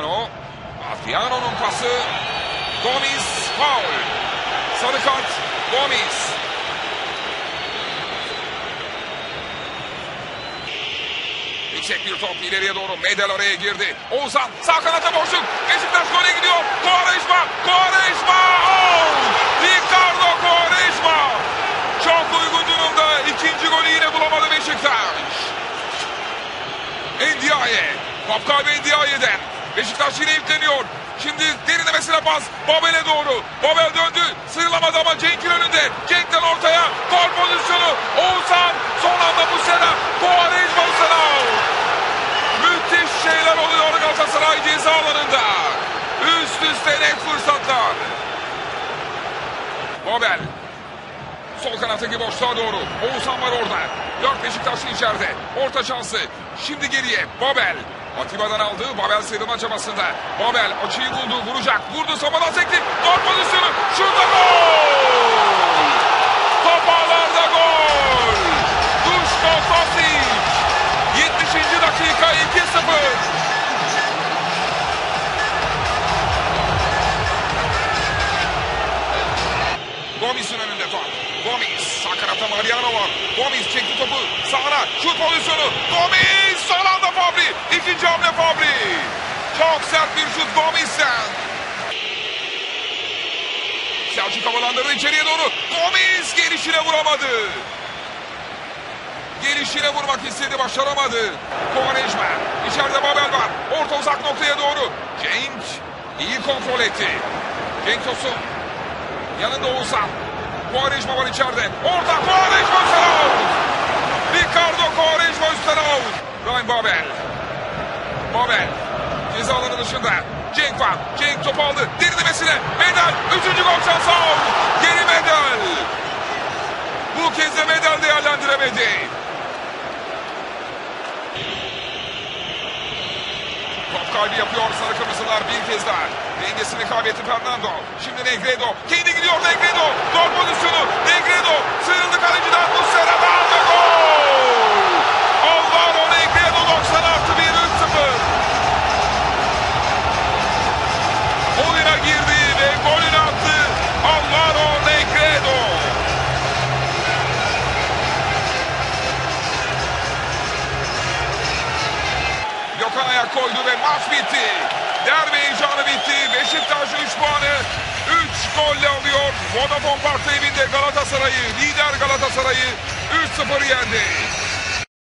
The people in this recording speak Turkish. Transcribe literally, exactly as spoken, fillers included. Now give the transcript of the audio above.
Adriano. Adriano'nun pası. Gomis faul. Sarı kart Gomis. Yüksek bir top ileriye doğru. Medel oraya girdi. Oğuzhan sağ kanata boşluk. Beşiktaş gole gidiyor. Quaresma. Quaresma. Oh! Ricardo Quaresma. Çok uygun durumda. İkinci golü yine bulamadı Beşiktaş. Ndiaye. Top kaybı Ndiaye'den. Beşiktaş yine yükleniyor. Şimdi derinlemesine pas. Babel'e doğru. Babel döndü. Sıyrılamadı ama Cenk'in önünde. Cenk'ten ortaya. Gol pozisyonu. Oğuzhan. Son anda bu sene. Quaresma bu sene. Müthiş şeyler oluyor Galatasaray ceza alanında. Üst üste net fırsatlar. Babel. Sol kanattaki boşluğa doğru. Oğuzhan var orada. Dört Beşiktaşlı içeride. Orta şansı. Şimdi geriye. Babel. Atiba'dan aldı. Babel sıyrılma çabasında. Babel açıyı buldu. Vuracak. Vurdu. Samadan sekti. Gol pozisyonu. Şurada gol. Top ağlarda gol. Duško Tosić. yetmişinci dakika iki sıfır. Gomis'in önünde top. Gomis. Sağ kanatta Mariano var. Gomis çekti topu. Sağına. Şut pozisyonu. Gomis. Son anda Fabri. İkinci hamle Fabri. Çok sert bir şut Gomis'ten. Selçuk havalandırdı içeriye doğru. Gomis gelişine vuramadı. Gelişine vurmak istedi. Başaramadı. Quaresma. İçeride Babel var. Orta uzak noktaya doğru. Cenk iyi kontrol etti. Cenk Tosun. Yanında Oğuzhan. Quaresma var içeride. Orta Quaresma üstten out. Ricardo Quaresma üstten out. Ryan Babel. Babel. Ceza alanı dışında. Cenk var. Cenk topu aldı. Derinlemesine. Medel. Üçüncü gol şansı out. Geri Medel. Bu kez de Medel değerlendiremedi. Top kaybı yapıyor sarı kırmızılar bir kez daha. Dengesini kaybetti Fernando. Şimdi Negredo. Kendi gidiyor Negredo. Gol pozisyonu. Negredo. Sıyrıldı kaleciden. Muslera aldı gol. Alvaro Negredo doksan artı bir üç sıfır. Oyuna girdi ve golünü attı. Alvaro Negredo. Gökhan ayak koydu ve maç bitti. Derbi heyecanı bitti. Beşiktaş üç puanı üç golle alıyor. Vodafone Park'ta evinde Galatasaray'ı, lider Galatasaray'ı üç sıfır yendi.